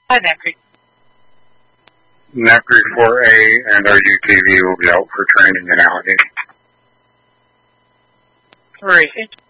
Hi, Nepri. Nepri 4A and RUTV will be out for training in Allegheny. Where is he?